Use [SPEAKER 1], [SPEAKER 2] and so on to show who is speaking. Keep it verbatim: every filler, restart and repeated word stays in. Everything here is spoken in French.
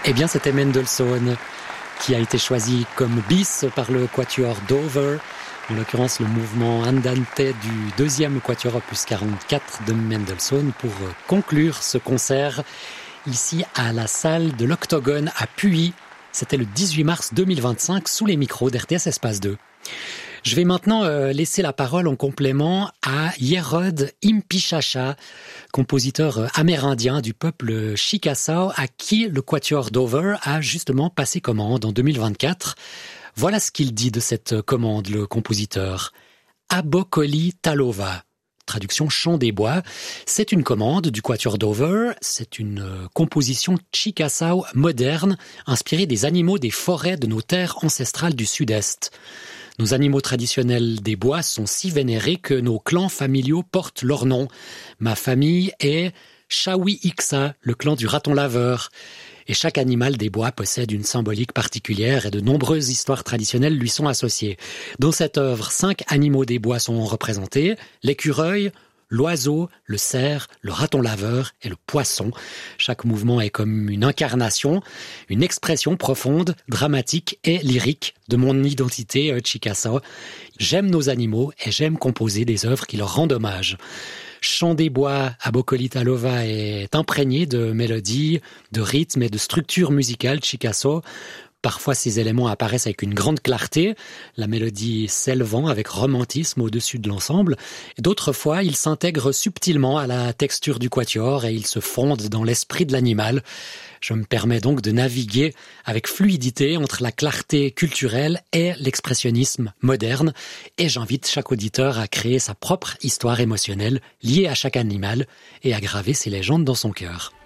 [SPEAKER 1] Eh bien, c'était Mendelssohn qui a été choisi comme bis par le quatuor Dover, en l'occurrence le mouvement Andante du deuxième quatuor opus quarante-quatre de Mendelssohn, pour conclure ce concert ici à la salle de l'Octogone à Puy. C'était le dix-huit mars deux mille vingt-cinq sous les micros d'R T S Espace deux. Je vais maintenant euh, laisser la parole en complément à Yerod Impichacha, compositeur amérindien du peuple Chickasaw, à qui le quatuor Dover a justement passé commande en deux mille vingt-quatre. Voilà ce qu'il dit de cette commande, le compositeur. Abokoli Talova. Traduction chant des bois. C'est une commande du quatuor Dover. C'est une composition Chickasaw moderne, inspirée des animaux des forêts de nos terres ancestrales du Sud-Est. Nos animaux traditionnels des bois sont si vénérés que nos clans familiaux portent leur nom. Ma famille est Shawi-Iksa, le clan du raton laveur. Et chaque animal des bois possède une symbolique particulière et de nombreuses histoires traditionnelles lui sont associées. Dans cette œuvre, cinq animaux des bois sont représentés: l'écureuil, l'oiseau, le cerf, le raton laveur et le poisson. Chaque mouvement est comme une incarnation, une expression profonde, dramatique et lyrique de mon identité Chickasaw. J'aime nos animaux et j'aime composer des œuvres qui leur rendent hommage. Chant des bois, Abokoli Talova est imprégné de mélodies, de rythmes et de structures musicales Chickasaw. Parfois, ces éléments apparaissent avec une grande clarté, la mélodie s'élevant avec romantisme au-dessus de l'ensemble. D'autres fois, ils s'intègrent subtilement à la texture du quatuor et ils se fondent dans l'esprit de l'animal. Je me permets donc de naviguer avec fluidité entre la clarté culturelle et l'expressionnisme moderne, et j'invite chaque auditeur à créer sa propre histoire émotionnelle liée à chaque animal et à graver ses légendes dans son cœur.